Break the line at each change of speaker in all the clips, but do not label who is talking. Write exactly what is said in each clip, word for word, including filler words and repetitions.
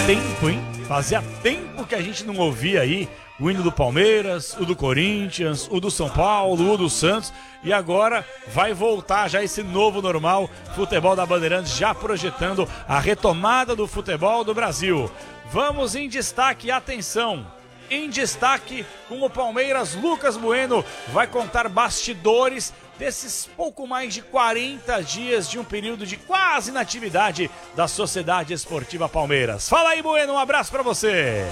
Tempo, hein? Fazia tempo que a gente não ouvia aí o hino do Palmeiras, o do Corinthians, o do São Paulo, o do Santos. E agora vai voltar já esse novo normal, futebol da Bandeirantes já projetando a retomada do futebol do Brasil. Vamos em destaque, atenção! Em destaque com o Palmeiras, Lucas Bueno vai contar bastidores desses pouco mais de quarenta dias de um período de quase inatividade da Sociedade Esportiva Palmeiras. Fala aí, Bueno, um abraço pra você.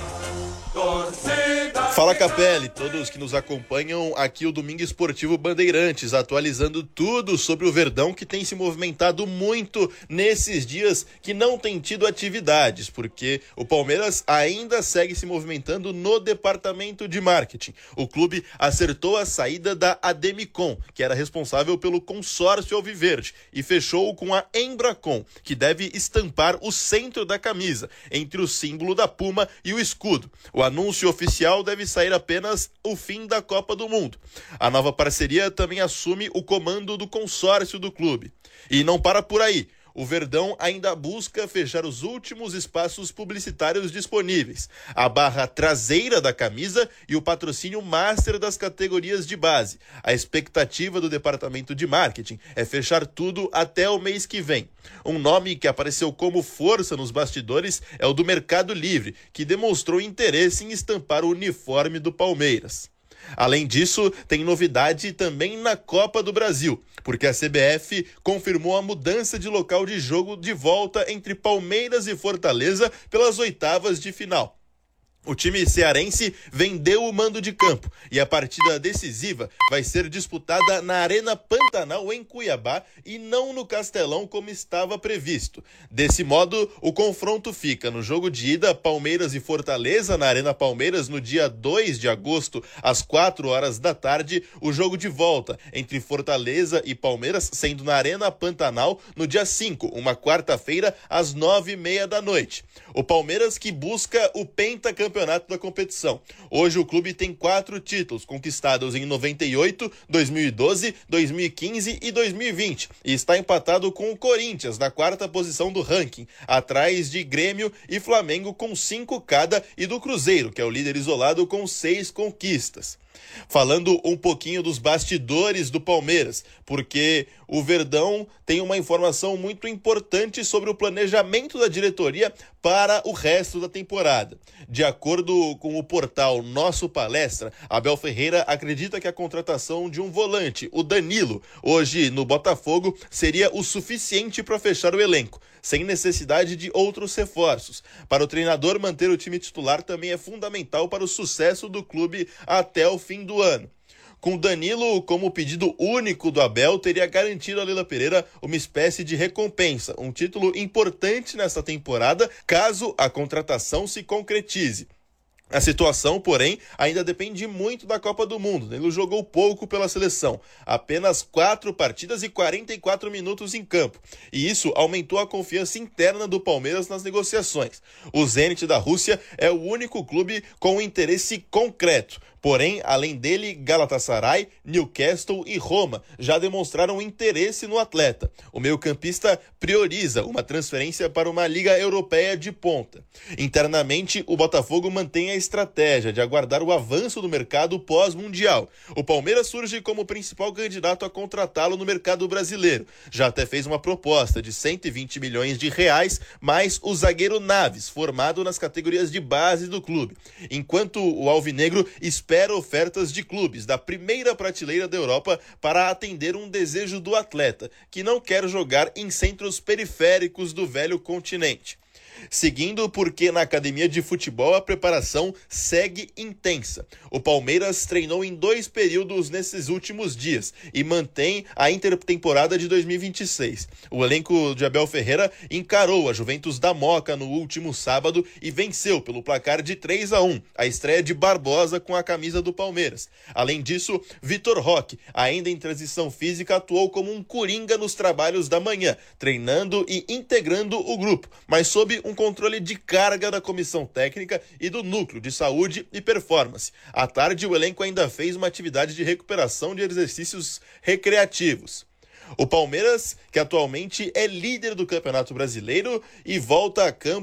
Fala, Capelli, todos que nos acompanham aqui o Domingo Esportivo Bandeirantes, atualizando tudo sobre o Verdão, que tem se movimentado muito nesses dias que não tem tido atividades, porque o Palmeiras ainda segue se movimentando no departamento de marketing. O clube acertou a saída da Ademicon, que era responsável pelo consórcio alviverde, e fechou com a Embracon, que deve estampar o centro da camisa, entre o símbolo da Puma e o escudo. O anúncio oficial deve sair apenas o fim da Copa do Mundo. A nova parceria também assume o comando do consórcio do clube. E não para por aí. O Verdão ainda busca fechar os últimos espaços publicitários disponíveis, a barra traseira da camisa e o patrocínio master das categorias de base. A expectativa do departamento de marketing é fechar tudo até o mês que vem. Um nome que apareceu como força nos bastidores é o do Mercado Livre, que demonstrou interesse em estampar o uniforme do Palmeiras. Além disso, tem novidade também na Copa do Brasil, porque a C B F confirmou a mudança de local de jogo de volta entre Palmeiras e Fortaleza pelas oitavas de final. O time cearense vendeu o mando de campo e a partida decisiva vai ser disputada na Arena Pantanal, em Cuiabá, e não no Castelão como estava previsto. Desse modo, o confronto fica no jogo de ida Palmeiras e Fortaleza na Arena Palmeiras no dia dois de agosto, às quatro horas da tarde, o jogo de volta entre Fortaleza e Palmeiras sendo na Arena Pantanal no dia cinco, uma quarta-feira, às nove e meia da noite. O Palmeiras que busca o pentacampeonato campeonato da competição. Hoje o clube tem quatro títulos conquistados em noventa e oito, dois mil e doze, dois mil e quinze e dois mil e vinte e está empatado com o Corinthians na quarta posição do ranking, atrás de Grêmio e Flamengo com cinco cada e do Cruzeiro, que é o líder isolado com seis conquistas. Falando um pouquinho dos bastidores do Palmeiras, porque o Verdão tem uma informação muito importante sobre o planejamento da diretoria para o resto da temporada. De acordo com o portal Nosso Palestra, Abel Ferreira acredita que a contratação de um volante, o Danilo, hoje no Botafogo, seria o suficiente para fechar o elenco, sem necessidade de outros reforços. Para o treinador, manter o time titular também é fundamental para o sucesso do clube até o fim do ano. Com Danilo como pedido único do Abel, teria garantido a Leila Pereira uma espécie de recompensa, um título importante nessa temporada, caso a contratação se concretize. A situação, porém, ainda depende muito da Copa do Mundo. Ele jogou pouco pela seleção, apenas quatro partidas e quarenta e quatro minutos em campo. E isso aumentou a confiança interna do Palmeiras nas negociações. O Zenit da Rússia é o único clube com interesse concreto. Porém, além dele, Galatasaray, Newcastle e Roma já demonstraram interesse no atleta. O meio-campista prioriza uma transferência para uma liga europeia de ponta. Internamente, o Botafogo mantém a estratégia de aguardar o avanço do mercado pós-mundial. O Palmeiras surge como principal candidato a contratá-lo no mercado brasileiro. Já até fez uma proposta de cento e vinte milhões de reais, mais o zagueiro Naves, formado nas categorias de base do clube. Enquanto o alvinegro espera ofertas de clubes da primeira prateleira da Europa para atender um desejo do atleta, que não quer jogar em centros periféricos do velho continente. Seguindo, porque na academia de futebol a preparação segue intensa. O Palmeiras treinou em dois períodos nesses últimos dias e mantém a intertemporada de dois mil e vinte e seis. O elenco de Abel Ferreira encarou a Juventus da Moca no último sábado e venceu pelo placar de três a um, a estreia de Barbosa com a camisa do Palmeiras. Além disso, Vitor Roque, ainda em transição física, atuou como um coringa nos trabalhos da manhã, treinando e integrando o grupo, mas sob um controle de carga da comissão técnica e do núcleo de saúde e performance. À tarde, o elenco ainda fez uma atividade de recuperação de exercícios recreativos. O Palmeiras, que atualmente é líder do Campeonato Brasileiro e volta a campo